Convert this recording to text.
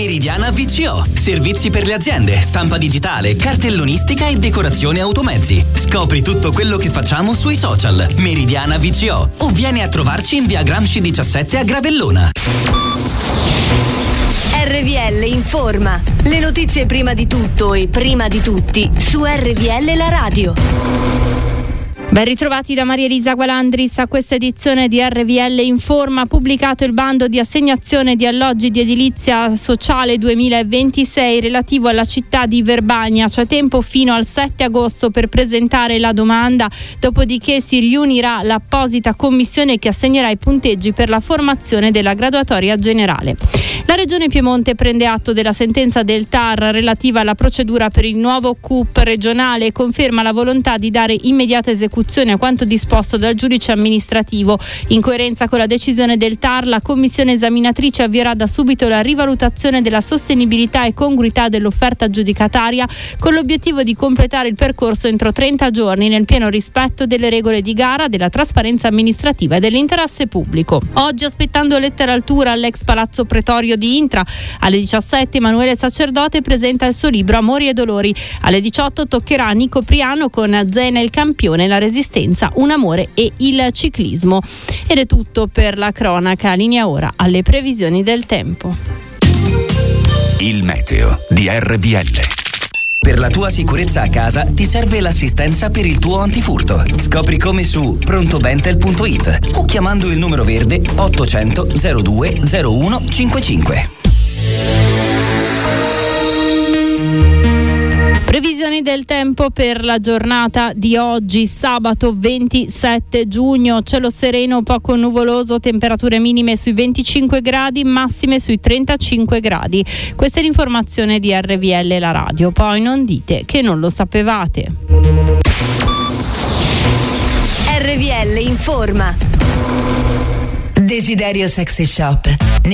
Meridiana VCO, servizi per le aziende, stampa digitale, cartellonistica e decorazione automezzi. Scopri tutto quello che facciamo sui social. Meridiana VCO o vieni a trovarci in via Gramsci 17 a Gravellona. RVL informa. Le notizie prima di tutto e prima di tutti su RVL la radio. Ben ritrovati da Maria Elisa Gualandris a questa edizione di RVL Informa. Pubblicato il bando di assegnazione di alloggi di edilizia sociale 2026 relativo alla città di Verbania. C'è tempo fino al 7 agosto per presentare la domanda, dopodiché si riunirà l'apposita commissione che assegnerà i punteggi per la formazione della graduatoria generale. La Regione Piemonte prende atto della sentenza del TAR relativa alla procedura per il nuovo CUP regionale e conferma la volontà di dare immediata esecuzione a quanto disposto dal giudice amministrativo. In coerenza con la decisione del TAR, la commissione esaminatrice avvierà da subito la rivalutazione della sostenibilità e congruità dell'offerta aggiudicataria con l'obiettivo di completare il percorso entro 30 giorni nel pieno rispetto delle regole di gara, della trasparenza amministrativa e dell'interesse pubblico. Oggi, aspettando lettera altura all'ex Palazzo Pretorio di Intra, alle 17 Emanuele Sacerdote presenta il suo libro Amori e Dolori. Alle 18 toccherà Nico Priano con Zena il campione, la resistenza, un amore e il ciclismo. Ed è tutto per la cronaca. Linea ora alle previsioni del tempo. Il meteo di RVL. Per la tua sicurezza a casa ti serve l'assistenza per il tuo antifurto. Scopri come su prontobentel.it o chiamando il numero verde 800 02 01 55. Previsioni del tempo per la giornata di oggi, sabato 27 giugno, cielo sereno, poco nuvoloso, temperature minime sui 25 gradi, massime sui 35 gradi. Questa è l'informazione di RVL la radio, poi non dite che non lo sapevate. RVL informa. Desiderio Sexy Shop.